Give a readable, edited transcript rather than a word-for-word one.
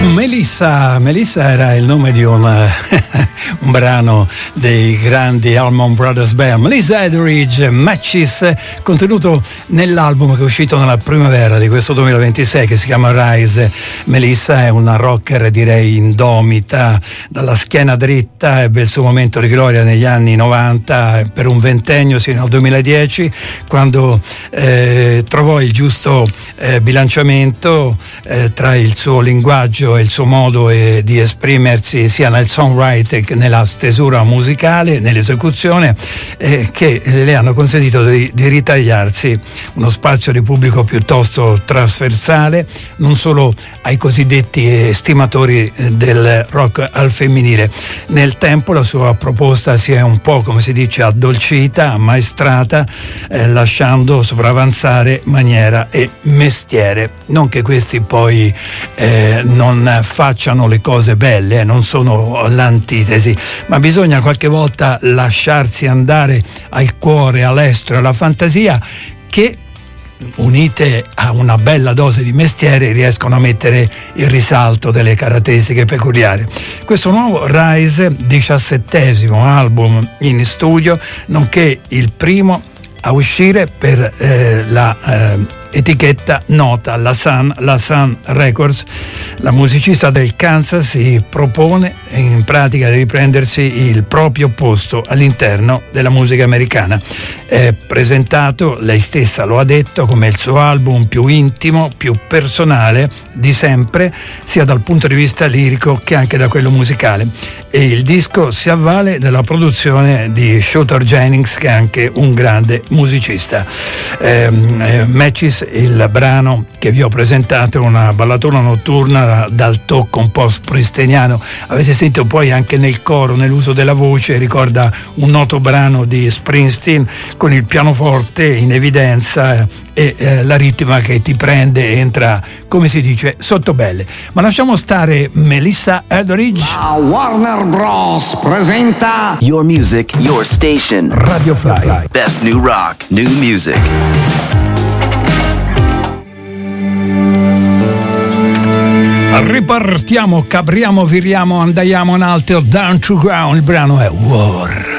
Melissa era il nome di un brano dei grandi Allman Brothers Band. Melissa Etheridge, Matches, contenuto nell'album che è uscito nella primavera di questo 2026 che si chiama Rise. Melissa è una rocker, direi indomita, dalla schiena dritta, ebbe il suo momento di gloria negli anni 90 per un ventennio sino al 2010, quando trovò il giusto bilanciamento tra il suo linguaggio e il suo modo di esprimersi sia nel songwriting che nella stesura musicale, nell'esecuzione, che le hanno consentito di ritagliarsi uno spazio di pubblico piuttosto trasversale, non solo ai cosiddetti estimatori del rock al femminile. Nel tempo la sua proposta si è un po', come si dice, addolcita, ammaestrata, lasciando sopravanzare maniera e mestiere. Non che questi poi non facciano le cose belle, non sono l'antitesi, ma bisogna qualche volta lasciarsi andare al cuore, all'estero, alla fantasia, che unite a una bella dose di mestiere riescono a mettere in risalto delle caratteristiche peculiari. Questo nuovo Rise, 17° album in studio, nonché il primo a uscire per la etichetta nota, la Sun Records. La musicista del Kansas si propone in pratica di riprendersi il proprio posto all'interno della musica americana. È presentato, lei stessa lo ha detto, come il suo album più intimo, più personale di sempre, sia dal punto di vista lirico che anche da quello musicale. E il disco si avvale della produzione di Shooter Jennings, che è anche un grande musicista. Matches, il brano che vi ho presentato, è una ballatona notturna dal tocco un po' spristeniano. Avete sentito poi anche nel coro, nell'uso della voce, ricorda un noto brano di Springsteen, con il pianoforte in evidenza e la ritma che ti prende e entra, come si dice, sotto belle. Ma lasciamo stare Melissa Etheridge. La Warner Bros. Presenta Your Music, Your Station. Radio Fly. Best new rock, new music. Ripartiamo, cabriamo, viriamo, andaiamo in alto, down to ground. Il brano è War.